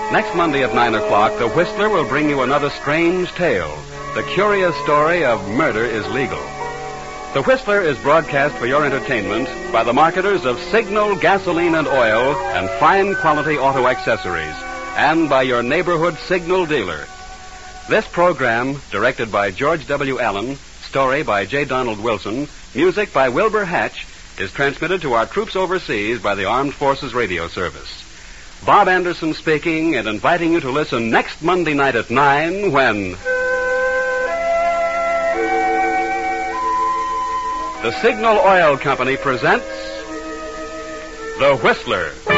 Next Monday at 9 o'clock, The Whistler will bring you another strange tale, the curious story of Murder is Legal. The Whistler is broadcast for your entertainment by the marketers of Signal Gasoline and Oil and fine quality auto accessories, and by your neighborhood Signal dealer. This program, directed by George W. Allen, story by J. Donald Wilson, music by Wilbur Hatch, is transmitted to our troops overseas by the Armed Forces Radio Service. Bob Anderson speaking and inviting you to listen next Monday night at 9 when the Signal Oil Company presents The Whistler.